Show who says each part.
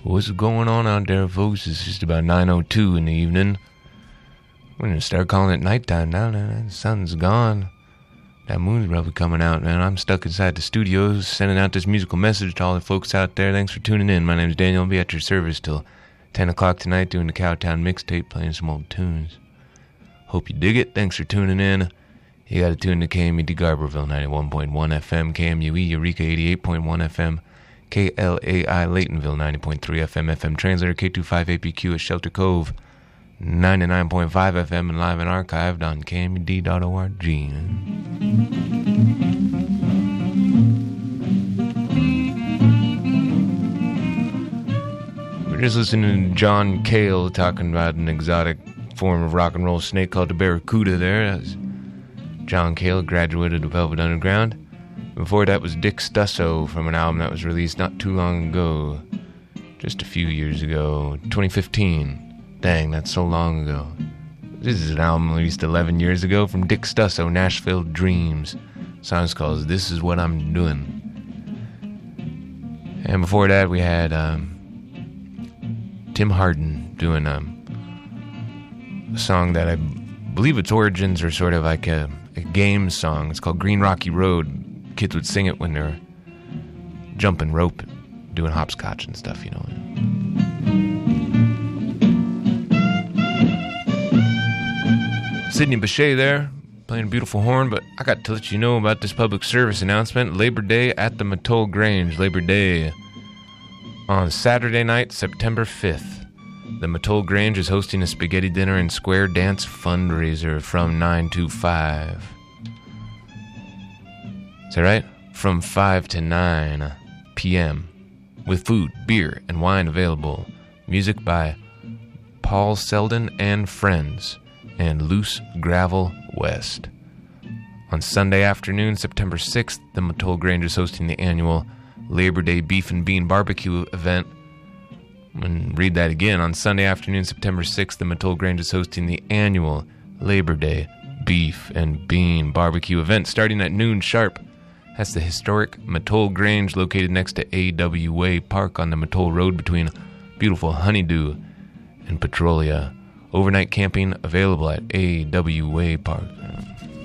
Speaker 1: What's going on out there, folks? It's just about 9:02 in the evening. We're going to start calling it nighttime now. The sun's gone. That moon's probably coming out, man. I'm stuck inside the studios sending out this musical message to all the folks out there. Thanks for tuning in. My name's Daniel. I'll be at your service till 10 o'clock tonight doing the Cowtown mixtape, playing some old tunes. Hope you dig it. Thanks for tuning in. You got to tune to KMED Garberville 91.1 FM, KMUE Eureka 88.1 FM, KLAI Laytonville 90.3 FM, FM Translator K25APQ at Shelter Cove 99.5 FM, and live and archived on KMED.org. We're just listening to John Cale talking about an exotic form of rock and roll snake called the Barracuda there. That's John Cale, graduated of Velvet Underground. Before that was Dick Stusso from an album that was released not too long ago, just a few years ago, 2015. Dang, that's so long ago. This is an album released 11 years ago from Dick Stusso, Nashville Dreams. The song's called This Is What I'm Doing. And before that we had Tim Hardin doing a song that I believe its origins are sort of like a game song. It's called Green Rocky Road. Kids would sing it when they're jumping rope, doing hopscotch and stuff, you know. Sidney Bechet there, playing a beautiful horn, but I got to let you know about this public service announcement. Labor Day at the Mattole Grange. Labor Day on Saturday night, September 5th. The Mattole Grange is hosting a spaghetti dinner and square dance fundraiser from 9 to 5. Is that right? From 5 to 9 p.m. with food, beer, and wine available. Music by Paul Selden and Friends and Loose Gravel West. On Sunday afternoon, September 6th, the Mattole Grange is hosting the annual Labor Day Beef and Bean Barbecue event. And read that again. On Sunday afternoon, September 6th, the Mattole Grange is hosting the annual Labor Day Beef and Bean Barbecue event starting at noon sharp. That's the historic Mattole Grange located next to AWA Park on the Mattole Road between beautiful Honeydew and Petrolia. Overnight camping available at AWA Park.